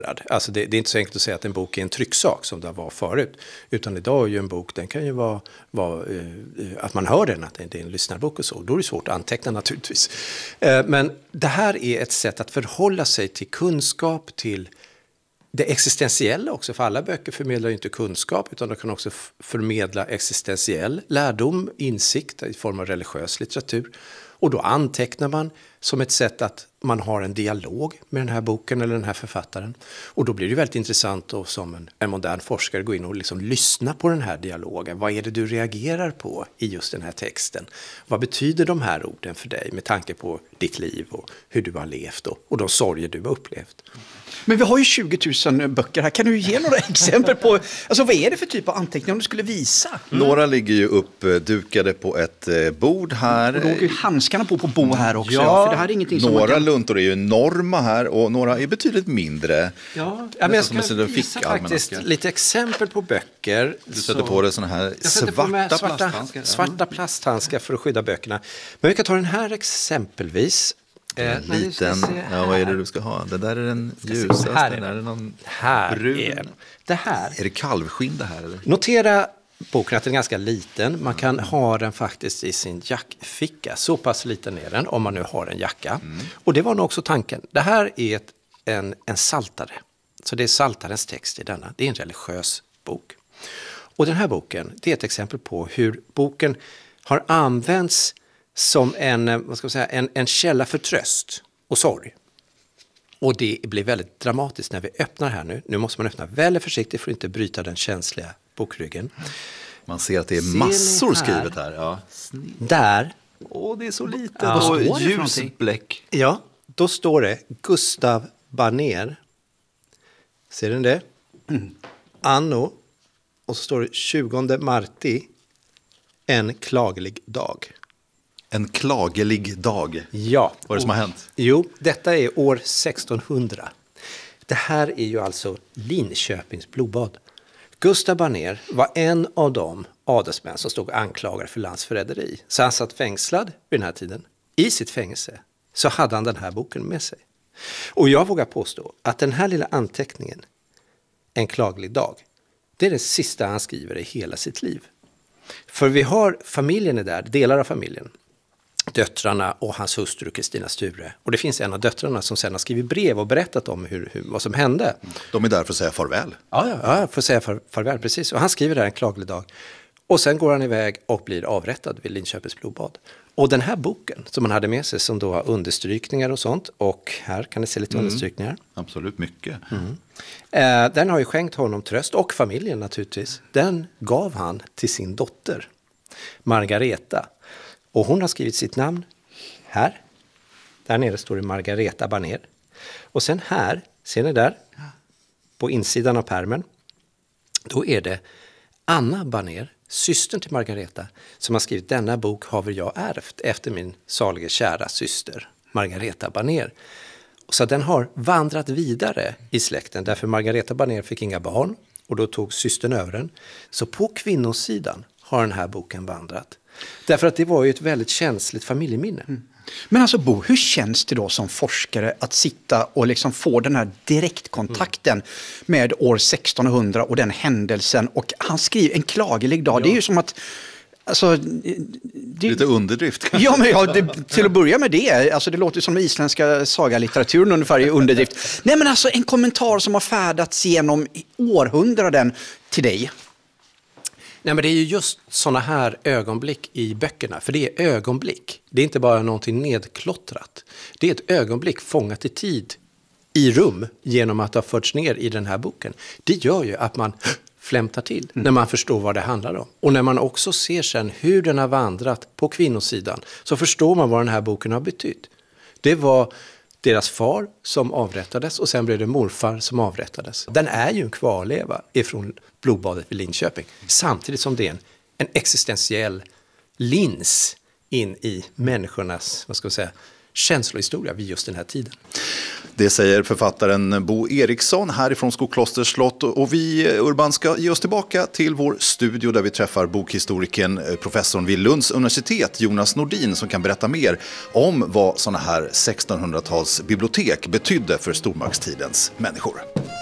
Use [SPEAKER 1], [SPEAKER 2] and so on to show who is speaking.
[SPEAKER 1] Alltså det är inte så enkelt att säga att en bok är en trycksak som det var förut. Utan idag är ju en bok, den kan ju vara att man hör den, att det är en lyssnarbok och så. Då är det svårt att anteckna naturligtvis. Men det här är ett sätt att förhålla sig till kunskap, till det existentiella också. För alla böcker förmedlar ju inte kunskap, utan de kan också förmedla existentiell lärdom, insikt i form av religiös litteratur. Och då antecknar man som ett sätt att man har en dialog med den här boken eller den här författaren. Och då blir det väldigt intressant då, som en modern forskare gå in och liksom lyssna på den här dialogen. Vad är det du reagerar på i just den här texten? Vad betyder de här orden för dig med tanke på ditt liv och hur du har levt och de sorger du har upplevt?
[SPEAKER 2] Men vi har ju 20 000 böcker här. Kan du ge några exempel på, alltså vad är det för typ av anteckningar om du skulle visa?
[SPEAKER 3] Några ligger ju uppdukade på ett bord här.
[SPEAKER 2] Och då åker ju handskarna på Bo här också. Ja, för det här är ingenting som
[SPEAKER 3] några luntor är ju enorma här och några är betydligt mindre.
[SPEAKER 1] Ja, men jag ska visa faktiskt lite exempel på böcker.
[SPEAKER 3] Du sätter på dig såna här
[SPEAKER 1] svarta plasthandskar för att skydda böckerna. Men vi kan ta den här exempelvis.
[SPEAKER 3] En liten, vad är det du ska ha? Det där är den ljusaste, där är det någon brun.
[SPEAKER 1] Det här.
[SPEAKER 3] Är det kalvskinn det här? Eller?
[SPEAKER 1] Notera boken att den är ganska liten. Man kan ha den faktiskt i sin jackficka. Så pass liten är den om man nu har en jacka. Och det var nog också tanken. Det här är en saltare. Så det är saltarens text i denna. Det är en religiös bok. Och den här boken, det är ett exempel på hur boken har använts som en källa för tröst och sorg. Och det blir väldigt dramatiskt när vi öppnar här nu. Nu måste man öppna väldigt försiktigt för att inte bryta den känsliga bokryggen.
[SPEAKER 3] Man ser att det är massor skrivet här. Ja.
[SPEAKER 1] Där.
[SPEAKER 3] Det är så lite.
[SPEAKER 1] Ja.
[SPEAKER 3] Och ljusbläck.
[SPEAKER 1] Ja, då står det Gustav Banér. Ser den det? Anno. Och så står det 20 marti. En klaglig dag.
[SPEAKER 3] En klagelig dag.
[SPEAKER 1] Ja.
[SPEAKER 3] Vad är det som har hänt?
[SPEAKER 1] Jo, detta är år 1600. Det här är ju alltså Linköpings blodbad. Gustav Banér var en av de adelsmän som stod anklagade för landsförräderi. Så han satt fängslad vid den här tiden. I sitt fängelse så hade han den här boken med sig. Och jag vågar påstå att den här lilla anteckningen, En klaglig dag, det är det sista han skriver i hela sitt liv. För vi har familjen är där, delar av familjen. Döttrarna och hans hustru Kristina Sture. Och det finns en av döttrarna som sen har skrivit brev och berättat om vad som hände.
[SPEAKER 3] De är där för att säga farväl.
[SPEAKER 1] Ja, för att säga farväl, precis. Och han skriver där En klaglig dag. Och sen går han iväg och blir avrättad vid Linköpings blodbad. Och den här boken som han hade med sig, som då har understrykningar och sånt. Och här kan ni se lite understrykningar.
[SPEAKER 3] Absolut, mycket.
[SPEAKER 1] Den har ju skänkt honom tröst, och familjen naturligtvis. Den gav han till sin dotter, Margareta. Och hon har skrivit sitt namn här. Där nere står det Margareta Banér. Och sen här, ser ni där? På insidan av pärmen. Då är det Anna Banér, systern till Margareta, som har skrivit denna bok har väl jag ärvt efter min salige kära syster Margareta Banér. Så den har vandrat vidare i släkten, därför Margareta Banér fick inga barn och då tog systern över den. Så på kvinnosidan har den här boken vandrat. Därför att det var ju ett väldigt känsligt familjeminne.
[SPEAKER 2] Men alltså Bo, hur känns det då som forskare att sitta och liksom få den här direktkontakten med år 1600 och den händelsen, och han skriver En klagelig dag. Ja. Det är ju som att alltså,
[SPEAKER 3] lite underdrift.
[SPEAKER 2] Ja, men till att börja med det. Alltså, det låter som den isländska sagalitteraturen ungefär i underdrift. Nej, men alltså en kommentar som har färdats genom århundraden till dig.
[SPEAKER 1] Nej, men det är ju just såna här ögonblick i böckerna. För det är ögonblick. Det är inte bara någonting nedklottrat. Det är ett ögonblick fångat i tid, i rum, genom att det har förts ner i den här boken. Det gör ju att man flämtar till när man förstår vad det handlar om. Och när man också ser sen hur den har vandrat på kvinnosidan, så förstår man vad den här boken har betytt. Det var deras far som avrättades, och sen blev det morfar som avrättades. Den är ju en kvarleva ifrån blodbadet vid Linköping. Samtidigt som det är en existentiell lins in i människornas, känslohistoria vid just den här tiden.
[SPEAKER 4] Det säger författaren Bo Eriksson härifrån Skoklosters slott, och vi, Urban, ska ge oss tillbaka till vår studio där vi träffar bokhistorikern, professorn vid Lunds universitet, Jonas Nordin, som kan berätta mer om vad sådana här 1600-tals bibliotek betydde för stormaktstidens människor.